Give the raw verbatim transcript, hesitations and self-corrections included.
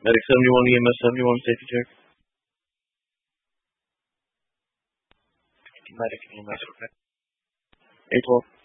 Medic seventy-one, E M S seventy-one, safety check. Medic E M S, okay. A twelve.